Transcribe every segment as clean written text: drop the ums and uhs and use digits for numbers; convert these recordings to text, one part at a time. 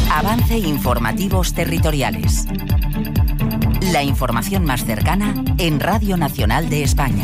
Avance Informativos Territoriales. La información más cercana en Radio Nacional de España.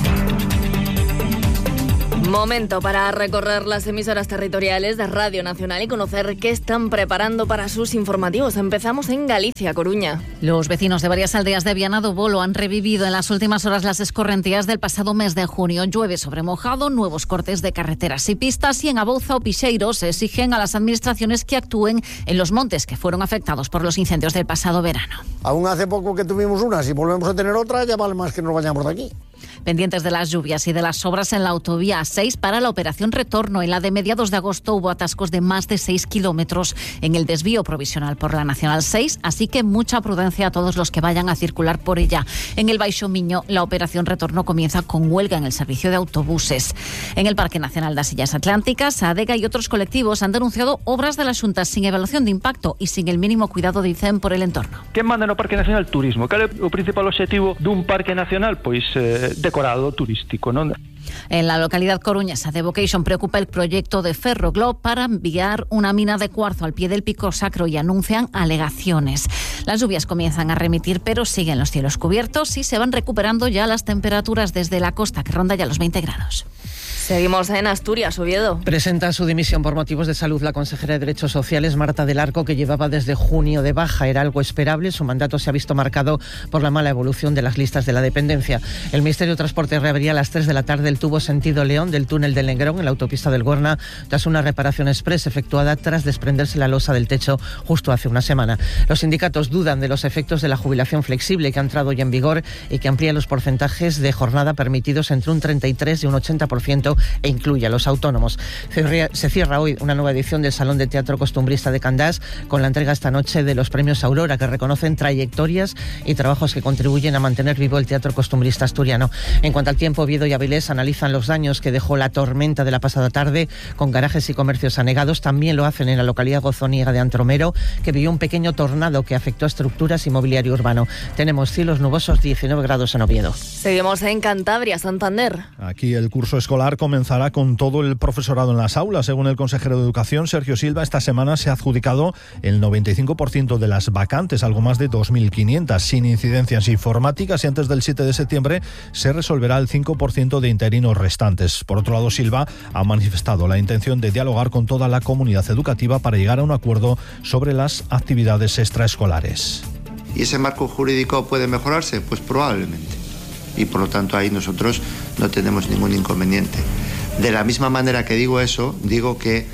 Momento para recorrer las emisoras territoriales de Radio Nacional y conocer qué están preparando para sus informativos. Empezamos en Galicia, Coruña. Los vecinos de varias aldeas de Viana do Bolo han revivido en las últimas horas las escorrentías del pasado mes de junio. Llueve sobre mojado, nuevos cortes de carreteras y pistas, y en Abouza o Pixeiro se exigen a las administraciones que actúen en los montes que fueron afectados por los incendios del pasado verano. Aún hace poco que tuvimos una, si volvemos a tener otra ya vale más que nos vayamos de aquí. Pendientes de las lluvias y de las obras en la autovía A6 para la operación Retorno. En la de mediados de agosto hubo atascos de más de 6 kilómetros en el desvío provisional por la Nacional 6, así que mucha prudencia a todos los que vayan a circular por ella. En el Baixo Miño, la operación Retorno comienza con huelga en el servicio de autobuses. En el Parque Nacional das Illas Atlánticas, ADEGA y otros colectivos han denunciado obras de la Xunta sin evaluación de impacto y sin el mínimo cuidado, dicen, por el entorno. Quen manda no Parque Nacional? Turismo. Cal é o principal obxectivo dun parque nacional? Pois decorado turístico, non? En la localidad coruñesa de Vocation preocupa el proyecto de Ferroglob para enviar una mina de cuarzo al pie del Pico Sacro y anuncian alegaciones. Las lluvias comienzan a remitir, pero siguen los cielos cubiertos y se van recuperando ya las temperaturas desde la costa, que ronda ya los 20 grados. Seguimos en Asturias, Oviedo. Presenta su dimisión por motivos de salud la consejera de Derechos Sociales, Marta del Arco, que llevaba desde junio de baja. Era algo esperable. Su mandato se ha visto marcado por la mala evolución de las listas de la dependencia. El Ministerio de Transporte reabría a las 3 de la tarde el tubo sentido León del túnel del Negrón en la autopista del Gorna tras una reparación express efectuada tras desprenderse la losa del techo justo hace una semana. Los sindicatos dudan de los efectos de la jubilación flexible que ha entrado ya en vigor y que amplía los porcentajes de jornada permitidos entre un 33 y un 80% e incluye a los autónomos. Se cierra hoy una nueva edición del Salón de Teatro Costumbrista de Candás con la entrega esta noche de los premios Aurora, que reconocen trayectorias y trabajos que contribuyen a mantener vivo el teatro costumbrista asturiano. En cuanto al tiempo, Oviedo y Avilés analizan los daños que dejó la tormenta de la pasada tarde con garajes y comercios anegados. También lo hacen en la localidad gozoniega de Antromero, que vivió un pequeño tornado que afectó a estructuras y mobiliario urbano. Tenemos cielos nubosos, 19 grados en Oviedo. Seguimos en Cantabria, Santander. Aquí el curso escolar comenzará con todo el profesorado en las aulas. Según el consejero de Educación, Sergio Silva, esta semana se ha adjudicado el 95% de las vacantes, algo más de 2.500, sin incidencias informáticas, y antes del 7 de septiembre se resolverá el 5% de interinos restantes. Por otro lado, Silva ha manifestado la intención de dialogar con toda la comunidad educativa para llegar a un acuerdo sobre las actividades extraescolares. ¿Y ese marco jurídico puede mejorarse? Pues probablemente. Y por lo tanto ahí nosotros no tenemos ningún inconveniente. De la misma manera que digo eso, digo que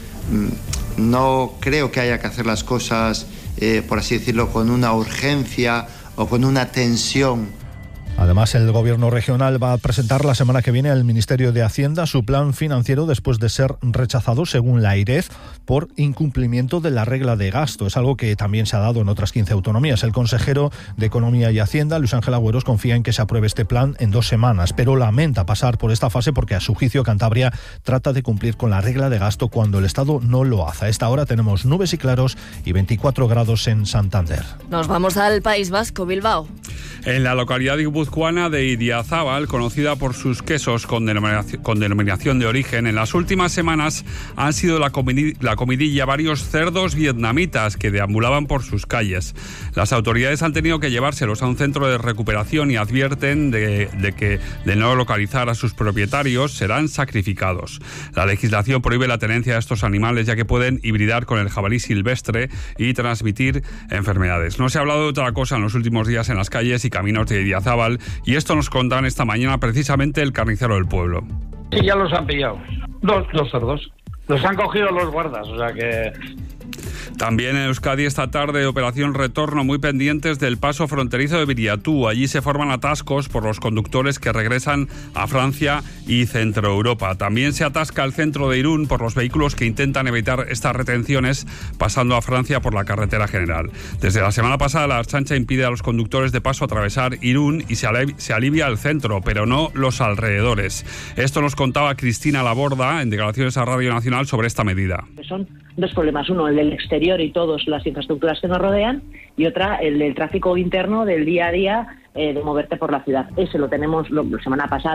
no creo que haya que hacer las cosas, por así decirlo, con una urgencia o con una tensión. Además, el Gobierno regional va a presentar la semana que viene al Ministerio de Hacienda su plan financiero después de ser rechazado, según la AIREF, por incumplimiento de la regla de gasto. Es algo que también se ha dado en otras 15 autonomías. El consejero de Economía y Hacienda, Luis Ángel Agüeros, confía en que se apruebe este plan en 2 semanas, pero lamenta pasar por esta fase porque, a su juicio, Cantabria trata de cumplir con la regla de gasto cuando el Estado no lo hace. A esta hora tenemos nubes y claros y 24 grados en Santander. Nos vamos al País Vasco, Bilbao. En la localidad guipuzcoana de Idiazábal, conocida por sus quesos con denominación de origen, en las últimas semanas han sido la comidilla varios cerdos vietnamitas que deambulaban por sus calles. Las autoridades han tenido que llevárselos a un centro de recuperación y advierten de que, de no localizar a sus propietarios, serán sacrificados. La legislación prohíbe la tenencia de estos animales, ya que pueden hibridar con el jabalí silvestre y transmitir enfermedades. No se ha hablado de otra cosa en los últimos días en las calles y caminos de Idiazábal, y esto nos contan esta mañana precisamente el carnicero del pueblo. Sí, ya los han pillado. Dos cerdos. Los han cogido los guardas, o sea que... También en Euskadi esta tarde, operación Retorno, muy pendientes del paso fronterizo de Viriatú. Allí se forman atascos por los conductores que regresan a Francia y Centro Europa. También se atasca el centro de Irún por los vehículos que intentan evitar estas retenciones pasando a Francia por la carretera general. Desde la semana pasada, la Ertzaintza impide a los conductores de paso atravesar Irún y se alivia el centro, pero no los alrededores. Esto nos contaba Cristina Laborda en declaraciones a Radio Nacional sobre esta medida. Son dos problemas, uno el del exterior y todas las infraestructuras que nos rodean, y otra el del tráfico interno del día a día, de moverte por la ciudad. Ese lo tenemos la semana pasada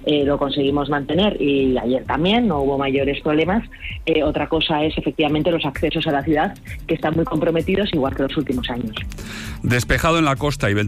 lo conseguimos mantener y ayer también no hubo mayores problemas. Otra cosa es efectivamente los accesos a la ciudad, que están muy comprometidos igual que los últimos años. Despejado en la costa y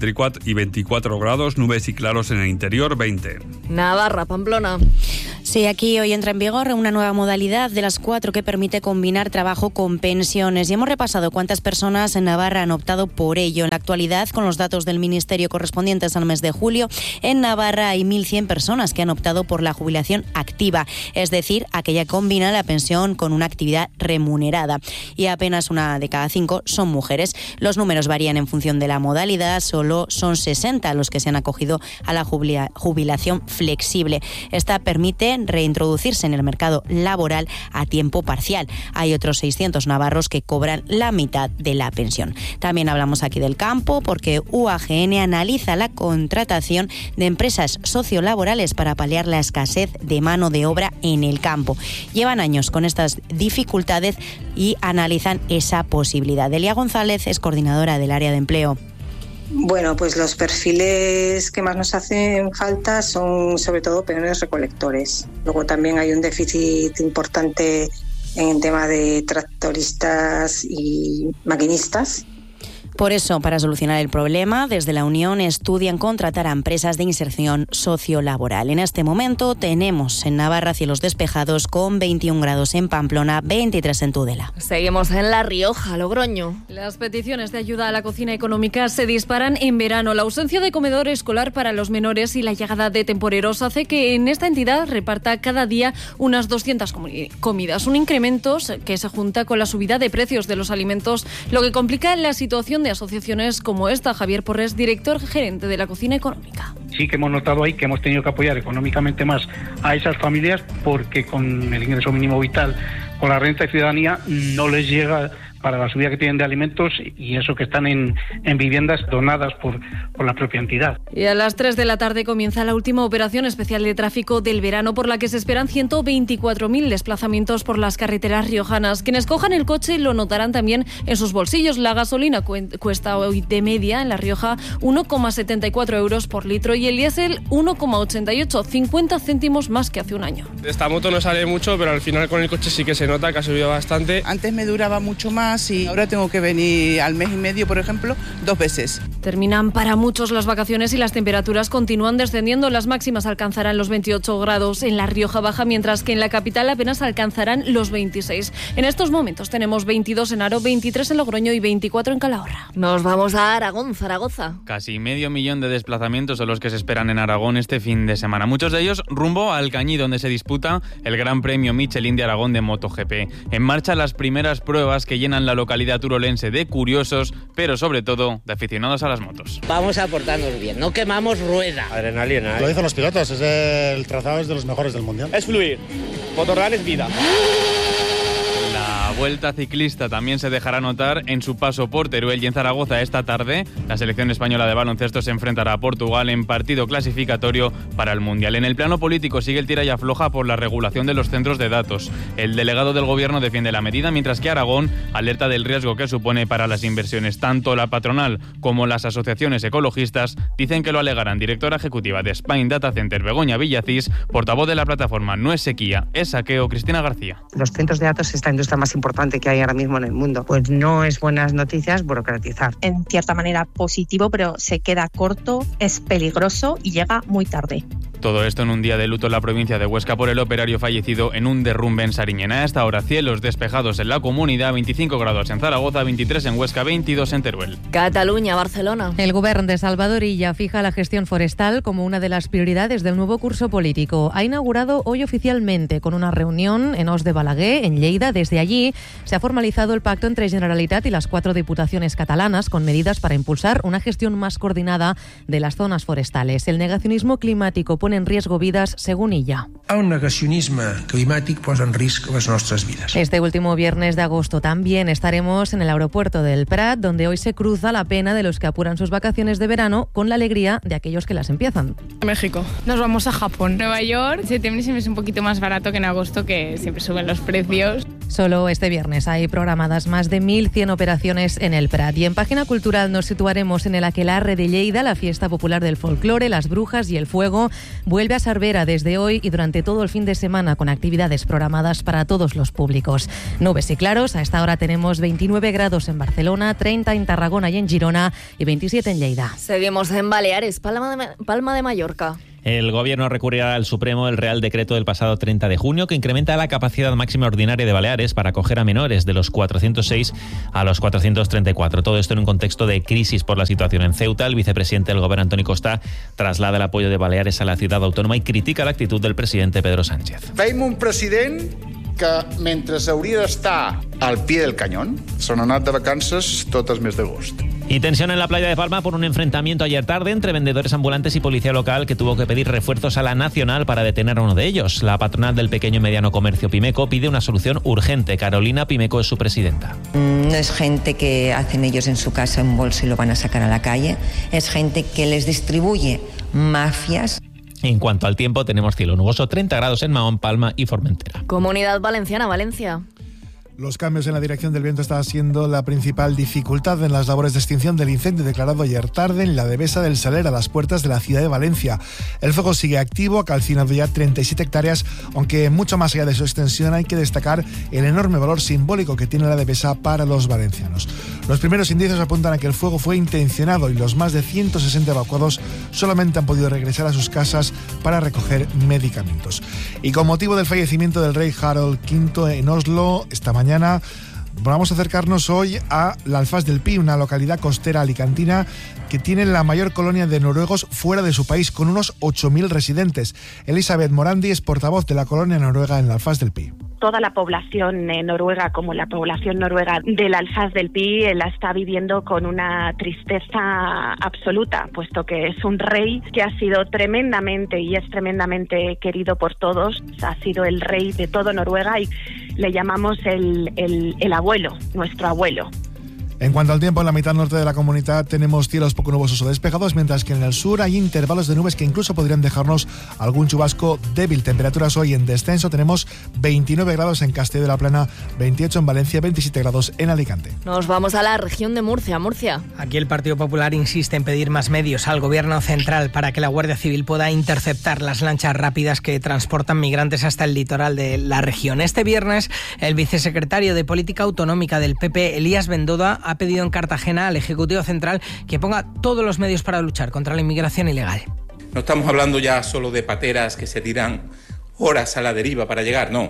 24 grados, nubes y claros en el interior, 20. Navarra, Pamplona. Sí, aquí hoy entra en vigor una nueva modalidad de las 4 que permite combinar trabajo con pensiones. Y hemos repasado cuántas personas en Navarra han optado por ello. En la actualidad, con los datos del Ministerio correspondientes al mes de julio, en Navarra hay 1.100 personas que han optado por la jubilación activa, es decir, aquella que combina la pensión con una actividad remunerada. Y apenas 1 de cada 5 son mujeres. Los números varían en función de la modalidad, solo son 60 los que se han acogido a la jubilación flexible. Esta permite reintroducirse en el mercado laboral a tiempo parcial. Hay otros 600 navarros que cobran la mitad de la pensión. También hablamos aquí del campo porque UAGN analiza la contratación de empresas sociolaborales para paliar la escasez de mano de obra en el campo. Llevan años con estas dificultades y analizan esa posibilidad. Elia González es coordinadora del área de empleo. Bueno, pues los perfiles que más nos hacen falta son sobre todo peones recolectores. Luego también hay un déficit importante en el tema de tractoristas y maquinistas. Por eso, para solucionar el problema, desde la Unión estudian contratar a empresas de inserción sociolaboral. En este momento tenemos en Navarra cielos despejados con 21 grados en Pamplona, 23 en Tudela. Seguimos en La Rioja, Logroño. Las peticiones de ayuda a la cocina económica se disparan en verano. La ausencia de comedor escolar para los menores y la llegada de temporeros hace que en esta entidad reparta cada día unas 200 comidas. Un incremento que se junta con la subida de precios de los alimentos, lo que complica la situación de asociaciones como esta. Javier Porres, director gerente de la cocina económica. Sí que hemos notado ahí que hemos tenido que apoyar económicamente más a esas familias porque con el ingreso mínimo vital, con la renta de ciudadanía, no les llega para la subida que tienen de alimentos y eso que están en viviendas donadas por la propia entidad. Y a las 3 de la tarde comienza la última operación especial de tráfico del verano, por la que se esperan 124.000 desplazamientos por las carreteras riojanas. Quienes cojan el coche lo notarán también en sus bolsillos. La gasolina cuesta hoy de media en La Rioja 1,74 euros por litro y el diésel 1,88, 50 céntimos más que hace un año. Esta moto no sale mucho, pero al final con el coche sí que se nota que ha subido bastante. Antes me duraba mucho más y ahora tengo que venir al mes y medio, por ejemplo, 2 veces. Terminan para muchos las vacaciones y las temperaturas continúan descendiendo. Las máximas alcanzarán los 28 grados en La Rioja Baja, mientras que en la capital apenas alcanzarán los 26. En estos momentos tenemos 22 en Haro, 23 en Logroño y 24 en Calahorra. Nos vamos a Aragón, Zaragoza. Casi 500.000 de desplazamientos son los que se esperan en Aragón este fin de semana. Muchos de ellos rumbo al Cañí, donde se disputa el Gran Premio Michelin de Aragón de MotoGP. En marcha las primeras pruebas que llenan la localidad turolense de curiosos, pero sobre todo de aficionados a las motos. Vamos a portarnos bien, no quemamos rueda. Adrenalina, ¿eh? Lo dicen los pilotos, el trazado es de los mejores del mundial. Es fluir, motorrun es vida. La Vuelta Ciclista también se dejará notar en su paso por Teruel y en Zaragoza esta tarde. La selección española de baloncesto se enfrentará a Portugal en partido clasificatorio para el Mundial. En el plano político sigue el tira y afloja por la regulación de los centros de datos. El delegado del gobierno defiende la medida, mientras que Aragón alerta del riesgo que supone para las inversiones. Tanto la patronal como las asociaciones ecologistas dicen que lo alegarán. Directora ejecutiva de Spain Data Center, Begoña Villacís, portavoz de la plataforma No es sequía, es saqueo, Cristina García. Los centros de datos es esta industria más importante que hay ahora mismo en el mundo. Pues no es buenas noticias burocratizar. En cierta manera positivo, pero se queda corto, es peligroso y llega muy tarde. Todo esto en un día de luto en la provincia de Huesca por el operario fallecido en un derrumbe en Sariñena. A esta hora cielos despejados en la comunidad, 25 grados en Zaragoza, 23 en Huesca, 22 en Teruel. Cataluña, Barcelona. El gobierno de Salvador Illa fija la gestión forestal como una de las prioridades del nuevo curso político. Ha inaugurado hoy oficialmente con una reunión en Os de Balaguer, en Lleida. Desde allí se ha formalizado el pacto entre Generalitat y las 4 diputaciones catalanas con medidas para impulsar una gestión más coordinada de las zonas forestales. El negacionismo climático pone en riesgo vidas, según Illa. El negacionisme climàtic posa en risc les nostres vides. Este último viernes de agosto también estaremos en el aeropuerto del Prat, donde hoy se cruza la pena de los que apuran sus vacaciones de verano con la alegría de aquellos que las empiezan. México. Nos vamos a Japón. Nueva York, septiembre siempre es un poquito más barato que en agosto, que siempre suben los precios. Solo este viernes hay programadas más de 1.100 operaciones en el Prat. Y en Página Cultural nos situaremos en el Aquelarre de Lleida, la fiesta popular del folclore, las brujas y el fuego. Vuelve a Cervera desde hoy y durante todo el fin de semana con actividades programadas para todos los públicos. Nubes y claros, a esta hora tenemos 29 grados en Barcelona, 30 en Tarragona y en Girona y 27 en Lleida. Seguimos en Baleares, Palma de Mallorca. El Gobierno recurrirá al Supremo el Real Decreto del pasado 30 de junio que incrementa la capacidad máxima ordinaria de Baleares para acoger a menores de los 406 a los 434. Todo esto en un contexto de crisis por la situación en Ceuta. El vicepresidente del Gobierno, Antoni Costa, traslada el apoyo de Baleares a la ciudad autónoma y critica la actitud del presidente Pedro Sánchez. Veiem un president que, mentre hauria d'estar al pie del cañón, s'han anat de vacances totes mes d'agost. Y tensión en la playa de Palma por un enfrentamiento ayer tarde entre vendedores ambulantes y policía local que tuvo que pedir refuerzos a la Nacional para detener a uno de ellos. La patronal del pequeño y mediano comercio Pimeco pide una solución urgente. Carolina Pimeco es su presidenta. No es gente que hacen ellos en su casa un bolso y lo van a sacar a la calle. Es gente que les distribuye mafias. En cuanto al tiempo, tenemos cielo nuboso, 30 grados en Mahón, Palma y Formentera. Comunidad Valenciana, Valencia. Los cambios en la dirección del viento están siendo la principal dificultad en las labores de extinción del incendio declarado ayer tarde en la Devesa del Saler, a las puertas de la ciudad de Valencia. El fuego sigue activo, ha calcinado ya 37 hectáreas, aunque mucho más allá de su extensión hay que destacar el enorme valor simbólico que tiene la Devesa para los valencianos. Los primeros indicios apuntan a que el fuego fue intencionado y los más de 160 evacuados solamente han podido regresar a sus casas para recoger medicamentos. Y con motivo del fallecimiento del rey Harald V en Oslo, esta mañana vamos a acercarnos hoy a la Alfaz del Pi, una localidad costera alicantina que tiene la mayor colonia de noruegos fuera de su país, con unos 8.000 residentes. Elisabeth Morandi es portavoz de la colonia noruega en la Alfaz del Pi. Toda la población noruega, como la población noruega del Alfaz del Pi, la está viviendo con una tristeza absoluta, puesto que es un rey que ha sido tremendamente y es tremendamente querido por todos. Ha sido el rey de todo Noruega y le llamamos el abuelo, nuestro abuelo. En cuanto al tiempo, en la mitad norte de la comunidad tenemos cielos poco nubosos o despejados, mientras que en el sur hay intervalos de nubes que incluso podrían dejarnos algún chubasco débil. Temperaturas hoy en descenso, tenemos 29 grados en Castelló de la Plana, 28 en Valencia, 27 grados en Alicante. Nos vamos a la región de Murcia. Aquí el Partido Popular insiste en pedir más medios al Gobierno central para que la Guardia Civil pueda interceptar las lanchas rápidas que transportan migrantes hasta el litoral de la región. Este viernes, el vicesecretario de Política Autonómica del PP, Elías Bendoda, ha pedido en Cartagena al Ejecutivo Central que ponga todos los medios para luchar contra la inmigración ilegal. No estamos hablando ya solo de pateras que se tiran horas a la deriva para llegar, no.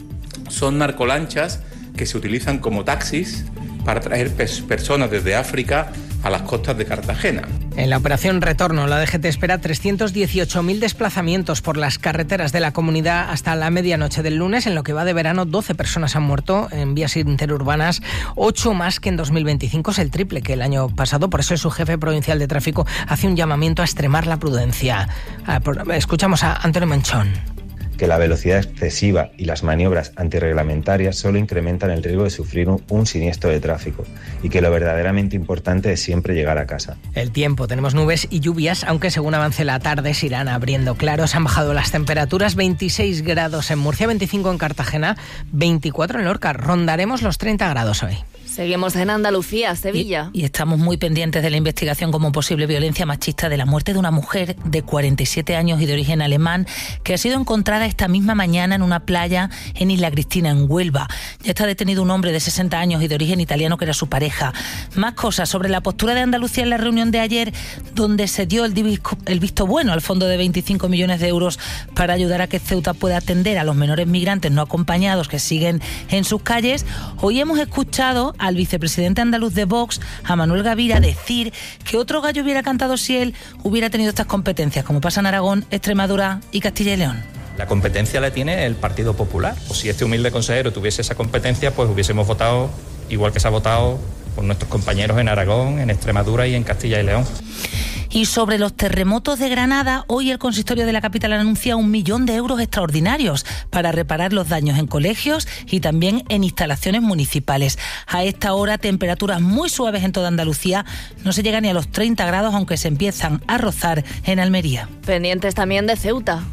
Son narcolanchas que se utilizan como taxis para traer personas desde África a las costas de Cartagena. En la operación Retorno, la DGT espera 318.000 desplazamientos por las carreteras de la comunidad hasta la medianoche del lunes. En lo que va de verano, 12 personas han muerto en vías interurbanas, 8 más que en 2025, es el triple que el año pasado. Por eso su jefe provincial de tráfico hace un llamamiento a extremar la prudencia. Escuchamos a Antonio Manchón. Que la velocidad excesiva y las maniobras antirreglamentarias solo incrementan el riesgo de sufrir un siniestro de tráfico y que lo verdaderamente importante es siempre llegar a casa. El tiempo, tenemos nubes y lluvias, aunque según avance la tarde se irán abriendo claros. Han bajado las temperaturas, 26 grados en Murcia, 25 en Cartagena, 24 en Lorca. Rondaremos los 30 grados hoy. Seguimos en Andalucía, Sevilla. Y estamos muy pendientes de la investigación como posible violencia machista de la muerte de una mujer de 47 años y de origen alemán que ha sido encontrada esta misma mañana en una playa en Isla Cristina, en Huelva. Ya está detenido un hombre de 60 años y de origen italiano que era su pareja. Más cosas sobre la postura de Andalucía en la reunión de ayer, donde se dio el visto bueno al fondo de 25 millones de euros para ayudar a que Ceuta pueda atender a los menores migrantes no acompañados que siguen en sus calles. Hoy hemos escuchado al vicepresidente andaluz de Vox, a Manuel Gavira, decir que otro gallo hubiera cantado si él hubiera tenido estas competencias, como pasa en Aragón, Extremadura y Castilla y León. La competencia la tiene el Partido Popular. O si este humilde consejero tuviese esa competencia, pues hubiésemos votado igual que se ha votado por nuestros compañeros en Aragón, en Extremadura y en Castilla y León. Y sobre los terremotos de Granada, hoy el consistorio de la capital anuncia 1 millón de euros extraordinarios para reparar los daños en colegios y también en instalaciones municipales. A esta hora, temperaturas muy suaves en toda Andalucía. No se llega ni a los 30 grados, aunque se empiezan a rozar en Almería. Pendientes también de Ceuta.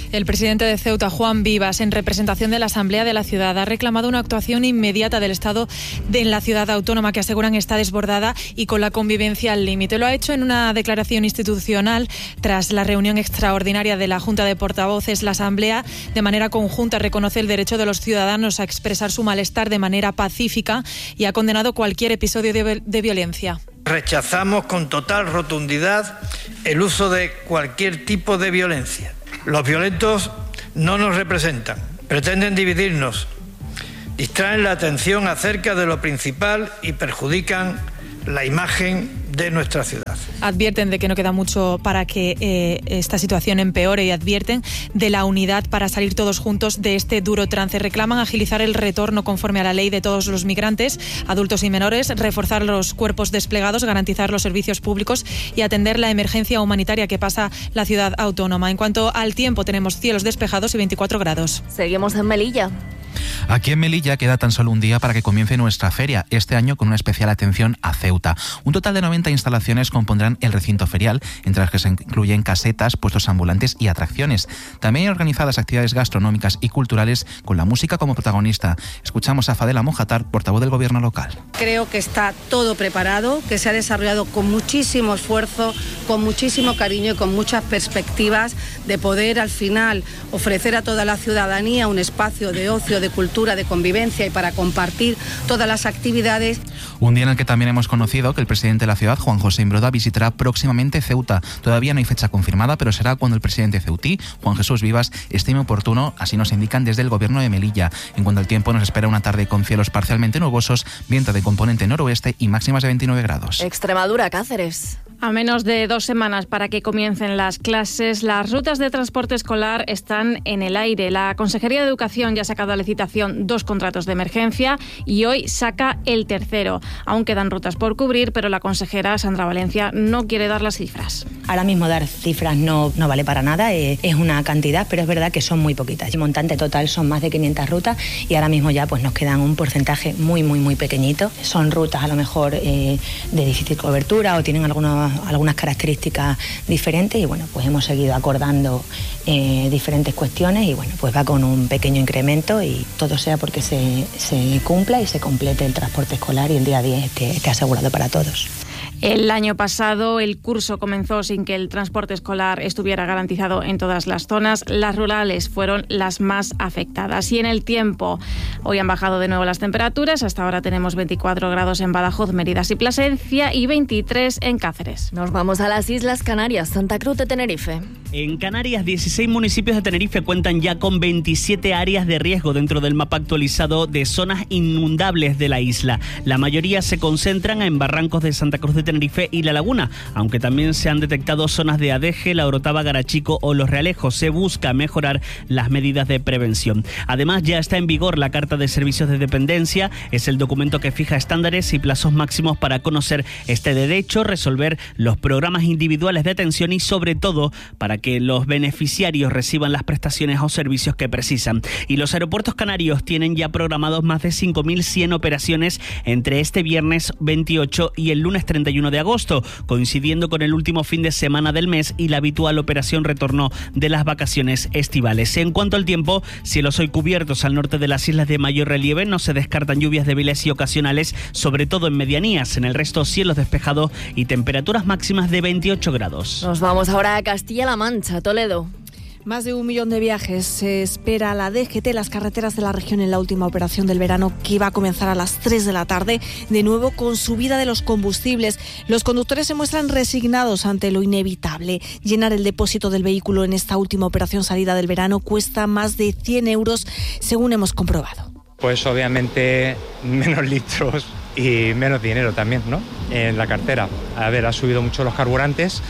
El presidente de Ceuta, Juan Vivas, en representación de la Asamblea de la Ciudad, ha reclamado una actuación inmediata del Estado en la ciudad autónoma, que aseguran está desbordada y con la convivencia al límite. Lo ha hecho en una declaración institucional tras la reunión extraordinaria de la Junta de Portavoces. La Asamblea, de manera conjunta, reconoce el derecho de los ciudadanos a expresar su malestar de manera pacífica y ha condenado cualquier episodio de violencia. Rechazamos con total rotundidad el uso de cualquier tipo de violencia. Los violentos no nos representan, pretenden dividirnos, distraen la atención acerca de lo principal y perjudican la imagen de nuestra ciudad. Advierten de que no queda mucho para que esta situación empeore y advierten de la unidad para salir todos juntos de este duro trance. Reclaman agilizar el retorno conforme a la ley de todos los migrantes, adultos y menores, reforzar los cuerpos desplegados, garantizar los servicios públicos y atender la emergencia humanitaria que pasa la ciudad autónoma. En cuanto al tiempo, tenemos cielos despejados y 24 grados. Seguimos en Melilla. Aquí en Melilla queda tan solo un día para que comience nuestra feria, este año con una especial atención a Ceuta. Un total de 90 instalaciones compondrán el recinto ferial, entre las que se incluyen casetas, puestos ambulantes y atracciones. También hay organizadas actividades gastronómicas y culturales con la música como protagonista. Escuchamos a Fadela Mojatar, portavoz del gobierno local. Creo que está todo preparado, que se ha desarrollado con muchísimo esfuerzo, con muchísimo cariño y con muchas perspectivas de poder al final ofrecer a toda la ciudadanía un espacio de ocio, de cultura, de convivencia y para compartir todas las actividades. Un día en el que también hemos conocido que el presidente de la ciudad, Juan José Imbroda, visitará próximamente Ceuta. Todavía no hay fecha confirmada, pero será cuando el presidente ceutí, Juan Jesús Vivas, estime oportuno, así nos indican desde el gobierno de Melilla. En cuanto al tiempo, nos espera una tarde con cielos parcialmente nubosos, viento de componente noroeste y máximas de 29 grados. Extremadura, Cáceres. A menos de 2 semanas para que comiencen las clases, las rutas de transporte escolar están en el aire. La Consejería de Educación ya ha sacado a licitación 2 contratos de emergencia y hoy saca el tercero. Aún quedan rutas por cubrir, pero la consejera Sandra Valencia no quiere dar las cifras. Ahora mismo dar cifras no vale para nada, es una cantidad, pero es verdad que son muy poquitas. El montante total son más de 500 rutas y ahora mismo ya pues nos quedan un porcentaje muy pequeñito. Son rutas a lo mejor de difícil cobertura o tienen algunas características diferentes y bueno, pues hemos seguido acordando diferentes cuestiones y bueno, pues va con un pequeño incremento y todo sea porque se cumpla y se complete el transporte escolar y el día a día esté asegurado para todos. El año pasado el curso comenzó sin que el transporte escolar estuviera garantizado en todas las zonas. Las rurales fueron las más afectadas. Y en el tiempo, hoy han bajado de nuevo las temperaturas. Hasta ahora tenemos 24 grados en Badajoz, Mérida y Plasencia y 23 en Cáceres. Nos vamos a las Islas Canarias, Santa Cruz de Tenerife. En Canarias, 16 municipios de Tenerife cuentan ya con 27 áreas de riesgo dentro del mapa actualizado de zonas inundables de la isla. La mayoría se concentran en barrancos de Santa Cruz de Tenerife y La Laguna, aunque también se han detectado zonas de Adeje, La Orotava, Garachico o Los Realejos. Se busca mejorar las medidas de prevención. Además, ya está en vigor la Carta de Servicios de Dependencia. Es el documento que fija estándares y plazos máximos para conocer este derecho, resolver los programas individuales de atención y, sobre todo, para que los beneficiarios reciban las prestaciones o servicios que precisan. Y los aeropuertos canarios tienen ya programados más de 5.100 operaciones entre este viernes 28 y el lunes 31 de agosto, coincidiendo con el último fin de semana del mes y la habitual operación retorno de las vacaciones estivales. En cuanto al tiempo, cielos hoy cubiertos al norte de las islas de mayor relieve, no se descartan lluvias débiles y ocasionales, sobre todo en medianías. En el resto, cielos despejados y temperaturas máximas de 28 grados. Nos vamos ahora a Castilla-La Mancha, Toledo. Más de 1 millón de viajes se espera la DGT en las carreteras de la región en la última operación del verano, que va a comenzar a las 3 de la tarde, de nuevo con subida de los combustibles. Los conductores se muestran resignados ante lo inevitable. Llenar el depósito del vehículo en esta última operación salida del verano cuesta más de 100 euros, según hemos comprobado. Pues obviamente menos litros y menos dinero también, ¿no?, en la cartera. A ver, ha subido mucho los carburantes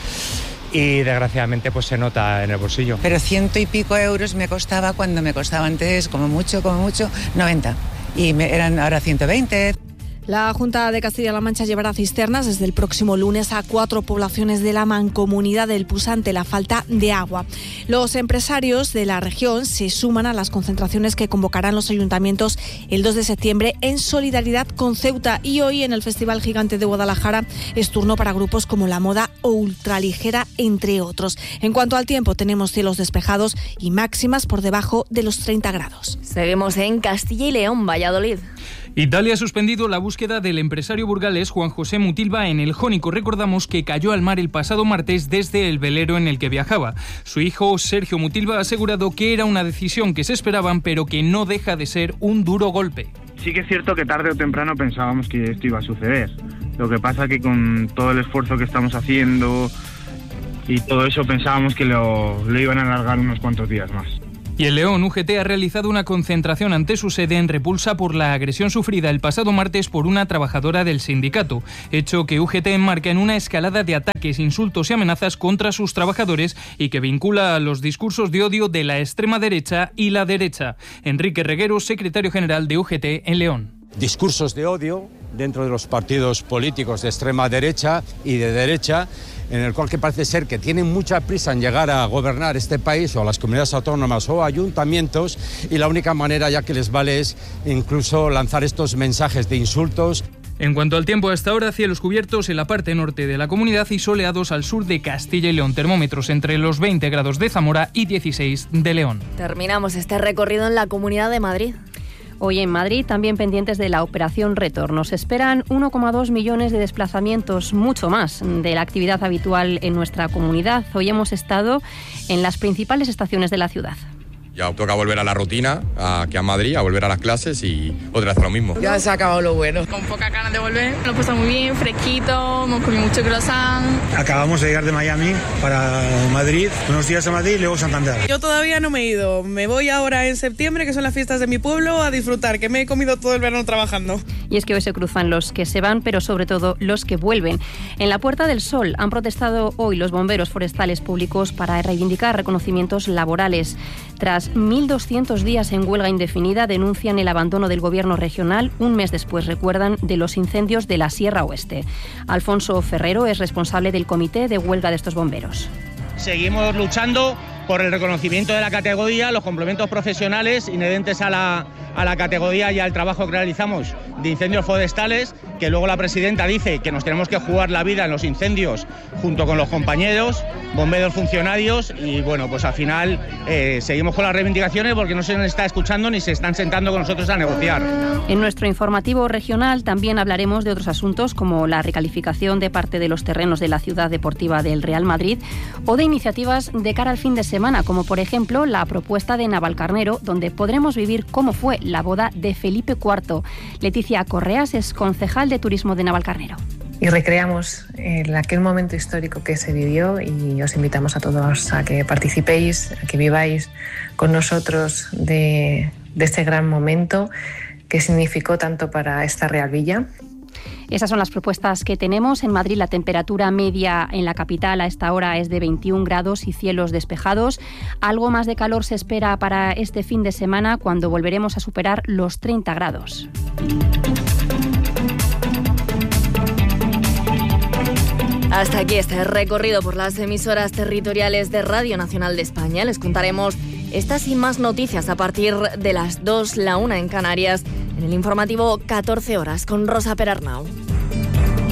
y desgraciadamente pues se nota en el bolsillo. Pero 100 y pico euros me costaba cuando me costaba antes como mucho 90 y eran ahora 120. La Junta de Castilla-La Mancha llevará cisternas desde el próximo lunes a 4 poblaciones de la Mancomunidad del Pusa ante la falta de agua. Los empresarios de la región se suman a las concentraciones que convocarán los ayuntamientos el 2 de septiembre en solidaridad con Ceuta. Y hoy en el Festival Gigante de Guadalajara es turno para grupos como La Moda o Ultraligera, entre otros. En cuanto al tiempo, tenemos cielos despejados y máximas por debajo de los 30 grados. Seguimos en Castilla y León, Valladolid. Italia ha suspendido la búsqueda del empresario burgalés Juan José Mutilva en el Jónico. Recordamos que cayó al mar el pasado martes desde el velero en el que viajaba. Su hijo Sergio Mutilva ha asegurado que era una decisión que se esperaban, pero que no deja de ser un duro golpe. Sí que es cierto que tarde o temprano pensábamos que esto iba a suceder. Lo que pasa que con todo el esfuerzo que estamos haciendo y todo eso pensábamos que lo iban a alargar unos cuantos días más. Y en León, UGT ha realizado una concentración ante su sede en repulsa por la agresión sufrida el pasado martes por una trabajadora del sindicato, hecho que UGT enmarca en una escalada de ataques, insultos y amenazas contra sus trabajadores y que vincula a los discursos de odio de la extrema derecha y la derecha. Enrique Reguero, secretario general de UGT en León. Discursos de odio dentro de los partidos políticos de extrema derecha y de derecha, en el cual que parece ser que tienen mucha prisa en llegar a gobernar este país o a las comunidades autónomas o ayuntamientos, y la única manera ya que les vale es incluso lanzar estos mensajes de insultos. En cuanto al tiempo, hasta ahora cielos cubiertos en la parte norte de la comunidad y soleados al sur de Castilla y León. Termómetros entre los 20 grados de Zamora y 16 de León. Terminamos este recorrido en la Comunidad de Madrid. Hoy en Madrid, también pendientes de la operación Retorno. Se esperan 1,2 millones de desplazamientos, mucho más de la actividad habitual en nuestra comunidad. Hoy hemos estado en las principales estaciones de la ciudad. Ya toca volver a la rutina, aquí a Madrid, a volver a las clases y otra vez a lo mismo. Ya se ha acabado lo bueno. Con pocas ganas de volver, lo he pasado muy bien, fresquito, hemos comido mucho croissant. Acabamos de llegar de Miami para Madrid, unos días a Madrid y luego Santander. Yo todavía no me he ido, me voy ahora en septiembre, que son las fiestas de mi pueblo, a disfrutar, que me he comido todo el verano trabajando. Y es que hoy se cruzan los que se van, pero sobre todo los que vuelven. En la Puerta del Sol han protestado hoy los bomberos forestales públicos para reivindicar reconocimientos laborales. Tras 1.200 días en huelga indefinida, denuncian el abandono del gobierno regional. Un mes después, recuerdan, de los incendios de la Sierra Oeste. Alfonso Ferrero es responsable del comité de huelga de estos bomberos. Seguimos luchando por el reconocimiento de la categoría, los complementos profesionales inherentes a la categoría y al trabajo que realizamos de incendios forestales, que luego la presidenta dice que nos tenemos que jugar la vida en los incendios junto con los compañeros, bomberos funcionarios, y bueno, pues al final seguimos con las reivindicaciones porque no se nos está escuchando ni se están sentando con nosotros a negociar. En nuestro informativo regional también hablaremos de otros asuntos como la recalificación de parte de los terrenos de la ciudad deportiva del Real Madrid o de iniciativas de cara al fin de semana, como por ejemplo la propuesta de Navalcarnero, donde podremos vivir cómo fue la boda de Felipe IV. Leticia Correas es concejal de turismo de Navalcarnero. Y recreamos aquel momento histórico que se vivió y os invitamos a todos a que participéis, a que viváis con nosotros de este gran momento que significó tanto para esta Real Villa. Esas son las propuestas que tenemos. En Madrid la temperatura media en la capital a esta hora es de 21 grados y cielos despejados. Algo más de calor se espera para este fin de semana, cuando volveremos a superar los 30 grados. Hasta aquí este recorrido por las emisoras territoriales de Radio Nacional de España. Les contaremos estas y más noticias a partir de las 2, la 1 en Canarias, en el informativo 14 horas con Rosa Perarnau.